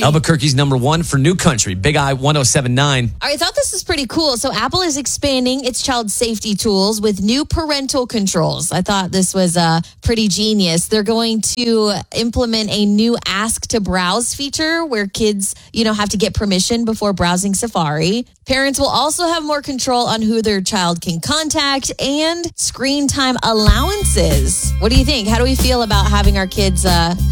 Albuquerque's number one for New Country, Big I 1079. I thought this was pretty cool. So Apple is expanding its child safety tools with new parental controls. I thought this was pretty genius. They're going to implement a new Ask to Browse feature where kids, have to get permission before browsing Safari. Parents will also have more control on who their child can contact and screen time allowances. What do you think? How do we feel about having our kids